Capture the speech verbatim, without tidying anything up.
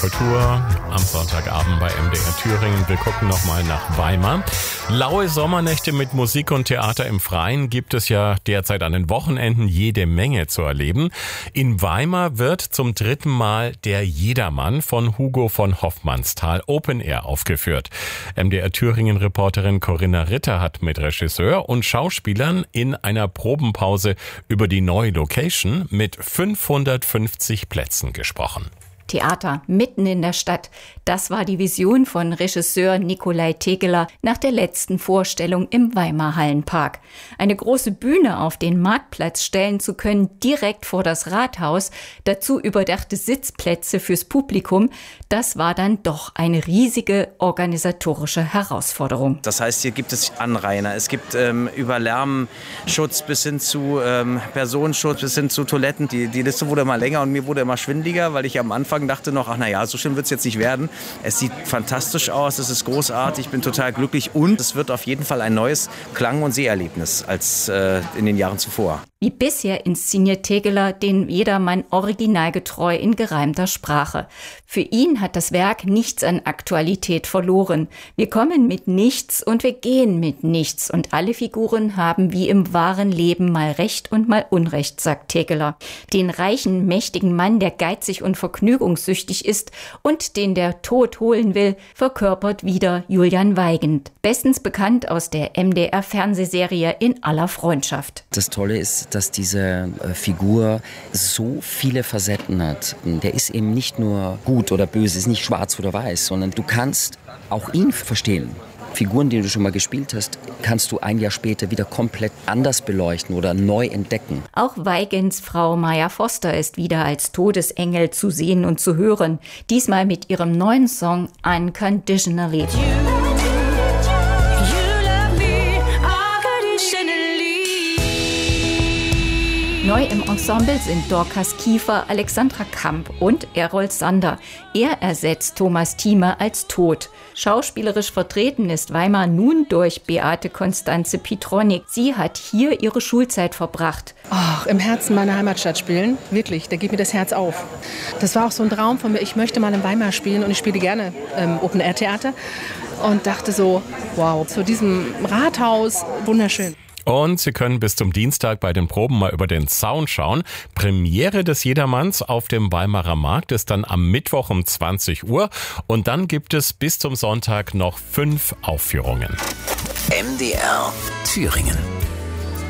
Kultur am Sonntagabend bei M D R Thüringen. Wir gucken nochmal nach Weimar. Laue Sommernächte mit Musik und Theater im Freien gibt es ja derzeit an den Wochenenden jede Menge zu erleben. In Weimar wird zum dritten Mal Der Jedermann von Hugo von Hofmannsthal Open Air aufgeführt. M D R Thüringen-Reporterin Corinna Ritter hat mit Regisseur und Schauspielern in einer Probenpause über die neue Location mit fünfhundertfünfzig Plätzen gesprochen. Theater mitten in der Stadt. Das war die Vision von Regisseur Nikolai Tegeler nach der letzten Vorstellung im Weimar Hallenpark. Eine große Bühne auf den Marktplatz stellen zu können, direkt vor das Rathaus, dazu überdachte Sitzplätze fürs Publikum, das war dann doch eine riesige organisatorische Herausforderung. Das heißt, hier gibt es Anrainer, es gibt ähm, über Lärmschutz bis hin zu ähm, Personenschutz, bis hin zu Toiletten. Die, die Liste wurde immer länger und mir wurde immer schwindeliger, weil ich am Anfang dachte noch, ach naja, so schlimm wird es jetzt nicht werden. Es sieht fantastisch aus, es ist großartig, ich bin total glücklich und es wird auf jeden Fall ein neues Klang- und Seherlebnis als äh, in den Jahren zuvor. Wie bisher inszeniert Tegeler den Jedermann originalgetreu in gereimter Sprache. Für ihn hat das Werk nichts an Aktualität verloren. Wir kommen mit nichts und wir gehen mit nichts und alle Figuren haben wie im wahren Leben mal Recht und mal Unrecht, sagt Tegeler. Den reichen, mächtigen Mann, der geizig und vergnügungssüchtig ist und den der Tod holen will, verkörpert wieder Julian Weigand. Bestens bekannt aus der M D R-Fernsehserie In aller Freundschaft. Das Tolle ist, dass diese äh, Figur so viele Facetten hat. Der ist eben nicht nur gut oder böse, ist nicht schwarz oder weiß, sondern du kannst auch ihn verstehen. Figuren, die du schon mal gespielt hast, kannst du ein Jahr später wieder komplett anders beleuchten oder neu entdecken. Auch Weigands Frau Maya Foster ist wieder als Todesengel zu sehen und zu hören. Diesmal mit ihrem neuen Song Unconditionally. Neu im Ensemble sind Dorcas Kiefer, Alexandra Kamp und Errol Sander. Er ersetzt Thomas Thieme als Tod. Schauspielerisch vertreten ist Weimar nun durch Beate Constanze Pietronik. Sie hat hier ihre Schulzeit verbracht. Ach, im Herzen meiner Heimatstadt spielen, wirklich, da geht mir das Herz auf. Das war auch so ein Traum von mir, ich möchte mal in Weimar spielen und ich spiele gerne ähm, Open-Air-Theater und dachte so, wow, zu diesem Rathaus, wunderschön. Und Sie können bis zum Dienstag bei den Proben mal über den Zaun schauen. Premiere des Jedermanns auf dem Weimarer Markt ist dann am Mittwoch um zwanzig Uhr. Und dann gibt es bis zum Sonntag noch fünf Aufführungen. M D R Thüringen.